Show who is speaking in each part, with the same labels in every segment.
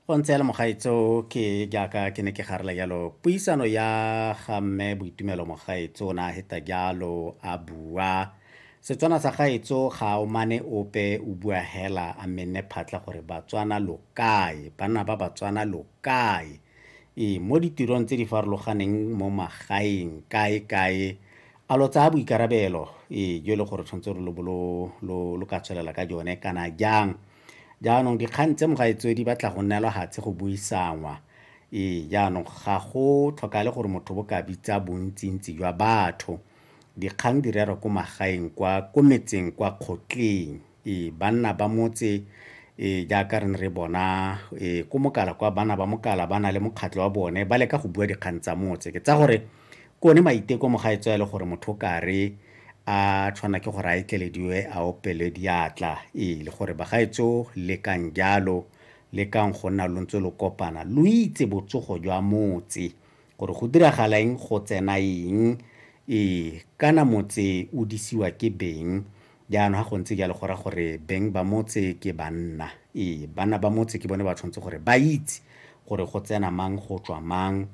Speaker 1: Go ntse le mogaetso ke jaaka ke ne ke garela jalo puisano ya ga mme Boitumelo mogaetso o ne a heta jalo a bua Setswana sa gaetso ga o mane ope o bua hela a menne phatla gore Batswana lo kae bana ba Batswana lo kae mo ditirong tse di farologaneng mo magaeng kae a lo tsaya boikarabelo jo e le gore tshwanetse re lo ka tswelela ka jone kana jang jaanong dikgang tse mogaetsho di batla go nnelwa gatse go buisanwa jaanong ga go tlhokale gore motho bo ka bitsa bontsintsi jwa batho dikgang di rerwa ko magaeng ko metseng kwa kgotleng banna ba motse jaaka re ne re bona ko mokala kwa bana ba mokala ba na le mokgatlho wa bone ba leka go bua dikgang tsa motse ke tsa gore ke one maiteko mogaetso ya le gore motho ka re a tshwana ke gore a ekelediwe a opele diatla le gore bagaetso le kang jalo le kang go nna lo ntse lo kopana lo itse botsogo jwa motse gore go diragala eng go tsena eng kana motse o disiwa ke beng jaanong ga go ntse jalo go ra gore beng ba motse ke banna bana ba motse ke bone ba tshwanetse gore ba itse gore go tsena mang go tswa mang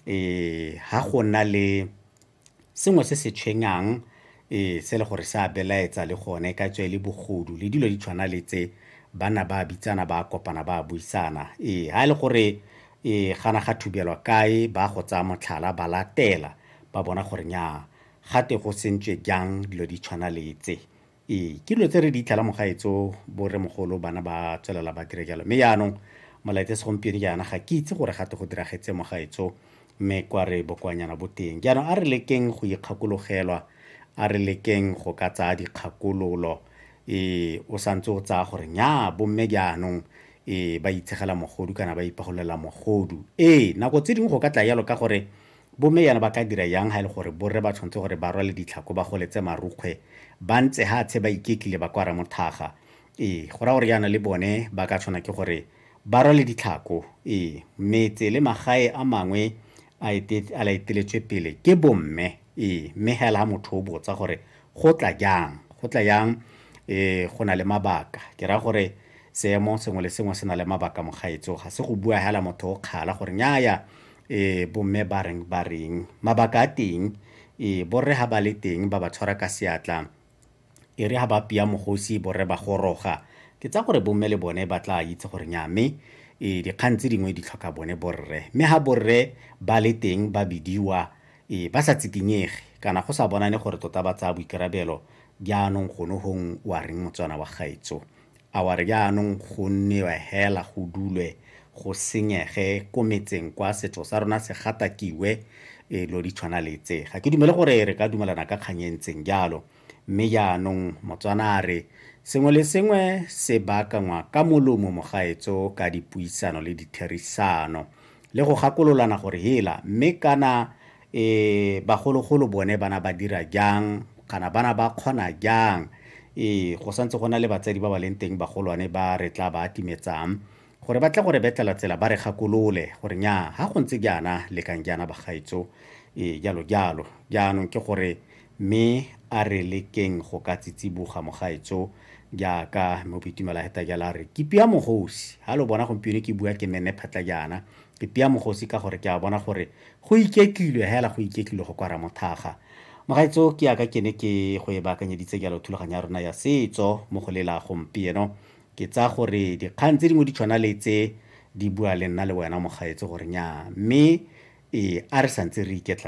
Speaker 1: ha go nna le sengwe se se tshwenyang se le gore sa belaetsa le gone ka tswe le bogodu le dilo di tshwana le tse bana ba bitsana ba kopana ba buisana ha le gore gana ga thubelwa kae ba go tsa motlhala ba latela ba bona gore nya gate go sentswe jang dilo di tshwana le tse ke dilo tse re di itlhala mogaetso borre mogolo bana ba tswelela ba dire jalo mme yaanong molaetse segompieno jaana ga ke itse gore gate go diragetse mogaetso mme kwa re bokwanyana bo teng jaanong a re lekeng go ikgakologelwa a re lekeng go ka tsaya dikgakololo o santse o tsaya gore nya bomme jaanong ba itshegela mogodu kana ba ipagolela mogodu nako tse dingwe go ka tla jalo ka gore bomme yana ba ka dira yang ha ile gore borre ba tshwanetse gore ba rwale ditlhako ba goletse marukgwe ba ntse ha tshe ba ikekile ba kwara mothaga go ra gore yana le bone ba ka tshwana ke gore ba rwale ditlhako metse le magae a mangwe a la eteletswe pele ke bomme mme hela ha motho o botsa gore go tla jang go na le mabaka ke ra gore seemo sengwe le sengwe se na le mabaka mogaetso ga se go bua hela motho o kgala gore nyaaya bomme ba reng mabaka a teng borre ha ba le teng ba ba tshwara ka seatla re ha ba pia mogosi borre ba goroga ke tsa gore bomme le bone ba tla itse gore nyame dikgang tse dingwe di tlhoka bone borre mme ha borre ba le teng ba bidiwa ba sa tsikinyege kana go sa bonane gore tota ba tsaya boikarabelo jaanong gono hong wa reng motswana wa gaetso a wa re jaanong go nnewa hela go dulwe go senyege ko metseng kwa setso sa rona se gatakiwe lo di tshwana le tse ga ke dumele gore re ka dumelana ka kganyentseng jalo mme jaanong motswana a re sengwe le sengwe se baakangwa ka molomo mogaetso ka dipuisano le ditherisano le go gakololana gore hela mme kana bagologolo bone bana ba dira jang kana bana ba kgona jang go santse go na le batsadi ba ba leng teng bagolwane ba re tla ba atimetsang gore ba tla gore betlela tsela ba re gakolole gore nya ha go ntse jaana le kang jaana bagaetso jalo jaanong ke gore mme a re lekeng go ka tsitsiboga mogaetso jaaka mo Boitumelo a heta jala re ke pia mogosi ha lo bona gompieno ke bua ke menne phatla jaana ke pia mogosi ka gore ke a bona gore go ikekilwe hela go ikekilwe go kwara mothaga mogaetso ke aka kene ke go e baakanyeditse jalo thulaganya rona ya setso mo go lela gompieno ke tsa gore dikgang tse dingwe di tshwana le tse di bua le nna le wena mogaetso gore nya mme a re santse re iketla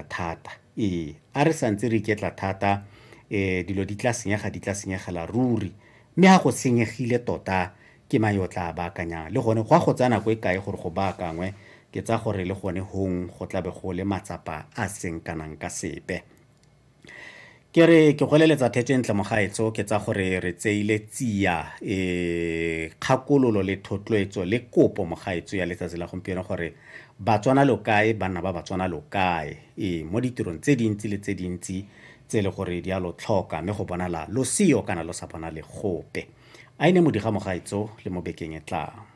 Speaker 1: thata dilo di tla senyegela ruri mme ha go senyegile tota ke mang yo tla baakanya le gone go tsana go e kae gore go baakangwe ke tsa gore le gone hong go tlabe go le matsapa a seng kanang ka sepe ke re ke goleletsa thetse ntle mogaetso ke tsa gore re tseile tsia kgakololo le thotloetso le kopo mogaetso ya letsatsi la gompieno gore Batswana lo kae banna ba Batswana lo kae mo ditirong tse dintsi le tse dintsi tse le gore di a lo tlhoka mme go bonala lo seo kana lo sa bona le gope a ine modiga mogaetso le mo bekeng e tlang